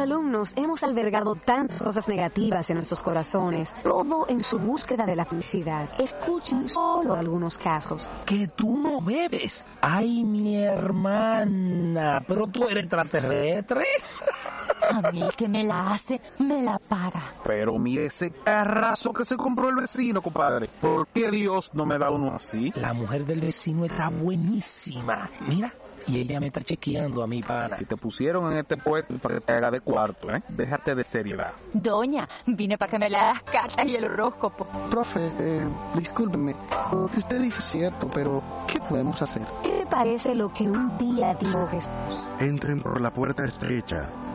alumnos hemos albergado tantas cosas negativas en nuestros corazones, todo en su búsqueda de la felicidad. Escuchen solo algunos casos. Que tú no bebes. Ay, mi hermana, pero tú eres extraterrestre. A mí el que me la hace, me la paga. Pero mire ese carrazo que se compró el vecino, compadre. ¿Por qué Dios no me da uno así? La mujer del vecino está buenísima. Mira, y ella me está chequeando a mi pana. Si te pusieron en este puesto para que te haga de cuarto, déjate de seriedad. Doña, vine para que me la hagas cartas y el horóscopo. Profe, discúlpeme. Lo que usted dice es cierto, pero ¿qué podemos hacer? ¿Qué te parece lo que un día dijo Jesús? Entren por la puerta estrecha,